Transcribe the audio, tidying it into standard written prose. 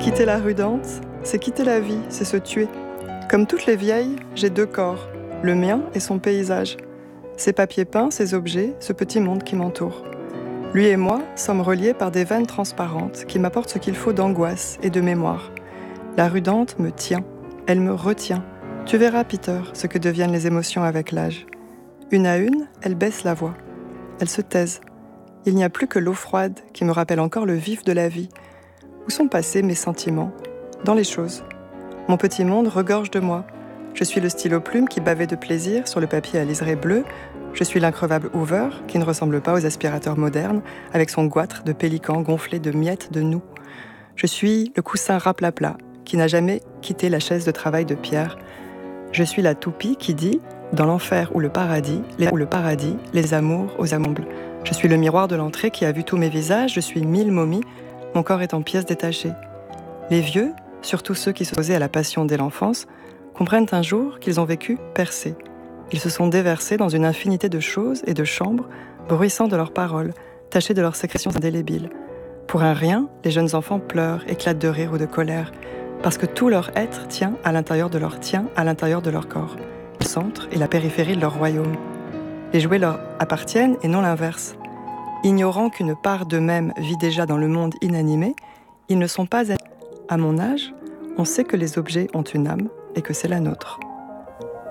Quitter la rue Dante, c'est quitter la vie, c'est se tuer. Comme toutes les vieilles, j'ai deux corps, le mien et son paysage. Ces papiers peints, ces objets, ce petit monde qui m'entoure. Lui et moi sommes reliés par des veines transparentes qui m'apportent ce qu'il faut d'angoisse et de mémoire. La rue Dante me tient, elle me retient. Tu verras, Peter, ce que deviennent les émotions avec l'âge. Une à une, elles baissent la voix. Elles se taisent. Il n'y a plus que l'eau froide qui me rappelle encore le vif de la vie. Où sont passés mes sentiments ? Dans les choses. Mon petit monde regorge de moi. Je suis le stylo plume qui bavait de plaisir sur le papier à liseré bleu. Je suis l'increvable Hoover qui ne ressemble pas aux aspirateurs modernes avec son goitre de pélican gonflé de miettes de noux. Je suis le coussin raplapla qui n'a jamais quitté la chaise de travail de pierre. Je suis la toupie qui dit, dans l'enfer ou le paradis, les amours aux amours. Je suis le miroir de l'entrée qui a vu tous mes visages. Je suis 1000 momies, mon corps est en pièces détachées. Les vieux, surtout ceux qui se posaient à la passion dès l'enfance, comprennent un jour qu'ils ont vécu percés. Ils se sont déversés dans une infinité de choses et de chambres, bruissant de leurs paroles, tachés de leurs sécrétions indélébiles. Pour un rien, les jeunes enfants pleurent, éclatent de rire ou de colère, parce que tout leur être tient à l'intérieur de leur corps, le centre et la périphérie de leur royaume. Les jouets leur appartiennent et non l'inverse. Ignorant qu'une part d'eux-mêmes vit déjà dans le monde inanimé, ils ne sont pas... À mon âge, on sait que les objets ont une âme et que c'est la nôtre.